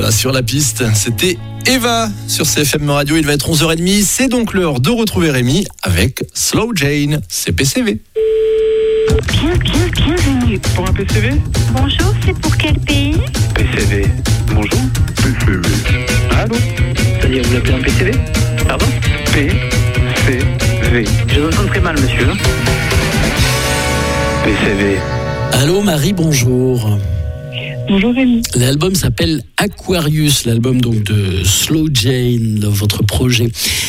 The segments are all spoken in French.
là sur la piste. C'était Eva sur CFM Radio. Il va être 11h30. C'est donc l'heure de retrouver Rémi avec Slow Jane. C'est PCV. Bienvenue. Pour un PCV? Bonjour, c'est pour quel pays? PCV. Bonjour. PCV. Allô? C'est-à-dire, vous appelez un PCV? Pardon? PCV. Je vous entends très mal, monsieur. PCV. Allô Marie, bonjour. Bonjour Rémi. L'album s'appelle Aquarius, l'album donc de Slow Jane, votre projet.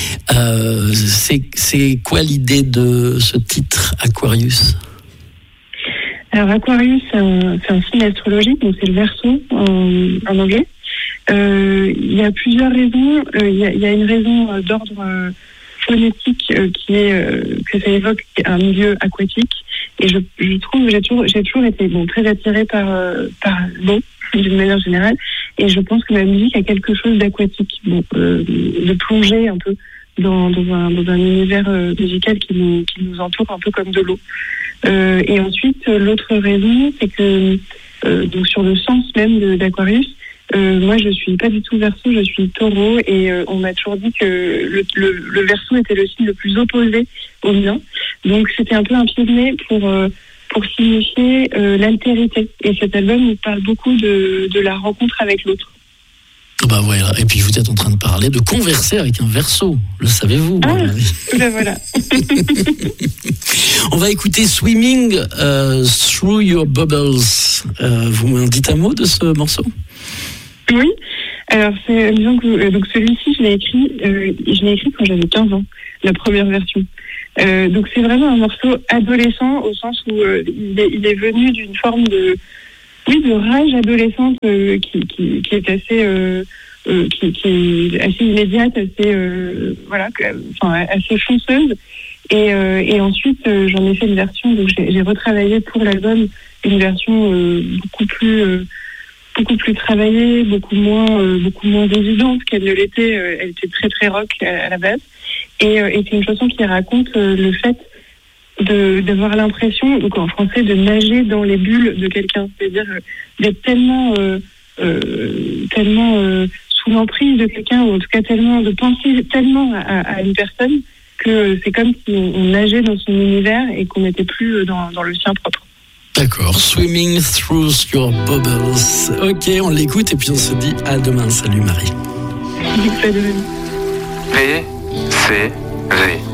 C'est quoi l'idée de ce titre, Aquarius? Alors Aquarius, c'est un signe astrologique, donc c'est le Verseau en anglais. Il y a plusieurs raisons. Il y a une raison d'ordre phonétique qui est que ça évoque un milieu aquatique. Et je trouve que j'ai toujours été très attirée par l'eau d'une manière générale. Et je pense que ma musique a quelque chose d'aquatique, de plonger un peu dans un univers musical qui nous entoure un peu comme de l'eau. Et ensuite, l'autre raison, c'est que donc sur le sens même d'Aquarius, moi je suis pas du tout Verseau, je suis Taureau, et on m'a toujours dit que le Verseau était le signe le plus opposé au mien. Donc c'était un peu un pied de nez pour signifier l'altérité. Et cet album nous parle beaucoup de la rencontre avec l'autre. Bah voilà, et puis vous êtes en train de parler, de converser avec un Verseau, le savez-vous? Voilà. On va écouter Swimming Through Your Bubbles. Vous m'en dites un mot de ce morceau? Oui, alors disons que donc celui-ci je l'ai écrit quand j'avais 15 ans, la première version. Donc c'est vraiment un morceau adolescent au sens où il est venu d'une forme de rage adolescente qui est assez qui est assez immédiate, assez fonceuse. Et ensuite j'en ai fait une version, donc j'ai retravaillé pour l'album une version beaucoup plus travaillée, beaucoup moins évidente qu'elle ne l'était. Elle était très très rock à la base. Et c'est une chanson qui raconte le fait d'avoir l'impression, donc en français, de nager dans les bulles de quelqu'un, c'est-à-dire d'être tellement sous l'emprise de quelqu'un, ou en tout cas de penser tellement à une personne que c'est comme si on nageait dans son univers et qu'on n'était plus dans le sien propre. D'accord, Swimming Through Your Bubbles. Ok, on l'écoute et puis on se dit à demain. Salut Marie. Salut. PCV.